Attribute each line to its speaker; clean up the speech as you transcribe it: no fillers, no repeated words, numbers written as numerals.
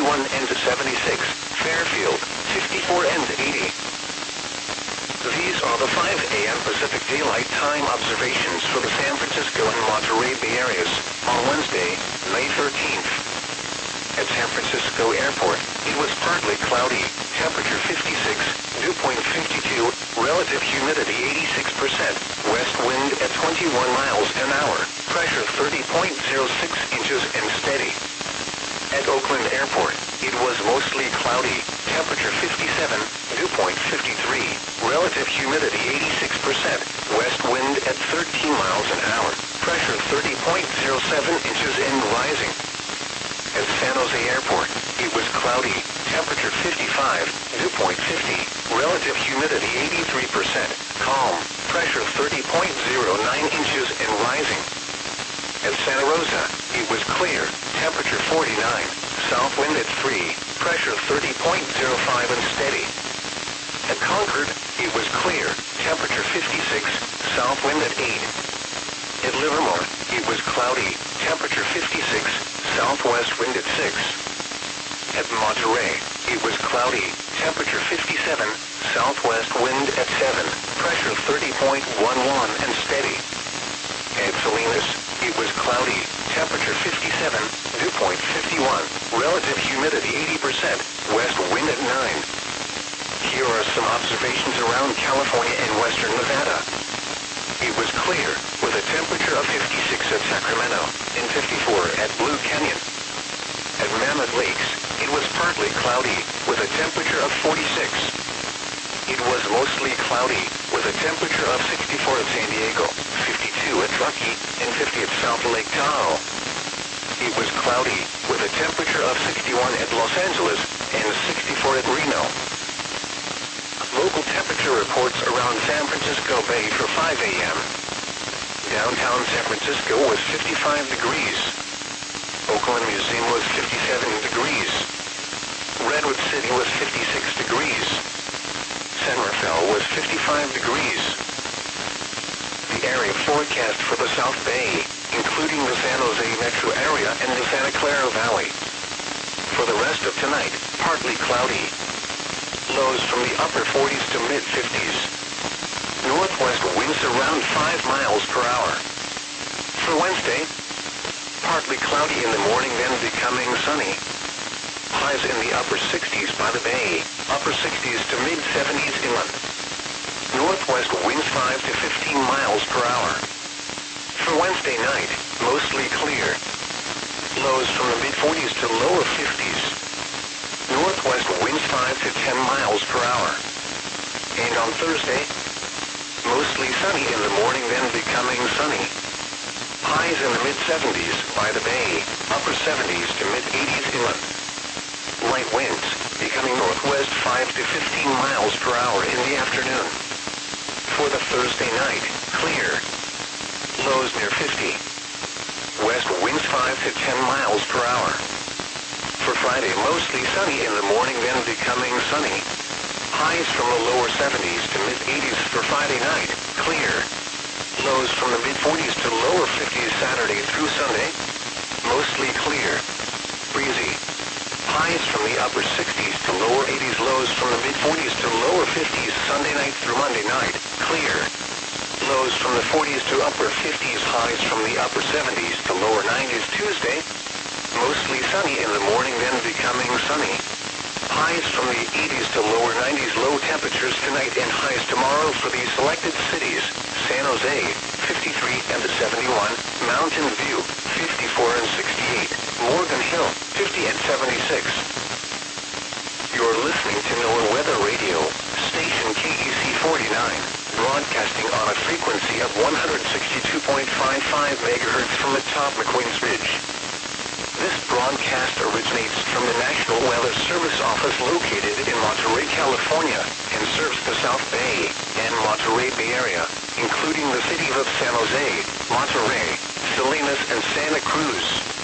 Speaker 1: 51 and 76, Fairfield, 54 and 80. These are the 5 a.m. Pacific Daylight Time observations for the San Francisco and Monterey Bay areas on Wednesday, May 13th. At San Francisco Airport, it was partly cloudy, temperature 56, dew point 52, relative humidity 86%, west wind at 21 miles an hour, pressure 30.06 inches and steady. At Oakland Airport, it was mostly cloudy, temperature 57, dew point 53, relative humidity 86%, west wind at 13 miles an hour, pressure 30.07 inches and rising. At San Jose Airport, it was cloudy, temperature 55, dew point 50, relative humidity 83%, calm, pressure 30.09 inches and rising. At Santa Rosa, it was clear, temperature 49, south wind at 3, pressure 30.05 and steady. At Concord, it was clear, temperature 56, south wind at 8. At Livermore, it was cloudy, temperature 56, southwest wind at 6. At Monterey, it was cloudy, temperature 57, southwest wind at 7, pressure 30.11 and steady. At Salinas, it was cloudy, temperature 57, dew point 51, relative humidity 80%, west wind at 9. Here are some observations around California and western Nevada. It was clear, with a temperature of 56 at Sacramento, and 54 at Blue Canyon. At Mammoth Lakes, it was partly cloudy, with a temperature of 46. It was mostly cloudy, with a temperature of 64 at San Diego, 52 at Truckee, and 50 at South Lake Tahoe. It was cloudy, with a temperature of 61 at Los Angeles, and 64 at Reno. Local temperature reports around San Francisco Bay for 5 a.m. Downtown San Francisco was 55 degrees. Oakland Museum was 57 degrees. Redwood City was 56 degrees. San Rafael was 55 degrees. The area forecast for the South Bay, including the San Jose metro area and the Santa Clara Valley. For the rest of tonight, partly cloudy. Lows from the upper 40s to mid-50s. Northwest winds around 5 miles per hour. For Wednesday, partly cloudy in the morning, then becoming sunny. Highs in the upper 60s by the bay, upper 60s to mid-70s inland. Northwest winds 5 to 15 miles per hour. For Wednesday night, mostly clear. Lows from the mid-40s to lower 50s. Northwest winds 5 to 10 miles per hour. And on Thursday, mostly sunny in the morning, then becoming sunny. Highs in the mid-70s by the bay, upper 70s to mid-80s inland. Light winds, becoming northwest 5 to 15 miles per hour in the afternoon. For the Thursday night, clear. Lows near 50. West winds 5 to 10 miles per hour. For Friday, mostly sunny in the morning, then becoming sunny. Highs from the lower 70s to mid-80s for Friday night, clear. Lows from the mid-40s to lower 50s Saturday through Sunday, mostly clear. Breezy. Highs from the upper 60s to lower 80s, lows from the mid-40s to lower 50s Sunday night through Monday night, clear. Lows from the 40s to upper 50s, highs from the upper 70s to lower 90s Tuesday, mostly sunny in the morning, then becoming sunny. Highs from the 80s to lower 90s, low temperatures tonight and highs tomorrow for these selected cities: San Jose, 53 and 71, Mountain View, 54 and 68, Morgan Hill, 50 and 76. You're listening to NOAA Weather Radio, station KEC 49, broadcasting on a frequency of 162.55 MHz from atop McQueen's Ridge. This broadcast originates from the National Weather Service office located in Monterey, California, and serves the South Bay and Monterey Bay area, including the cities of San Jose, Monterey, Salinas, and Santa Cruz.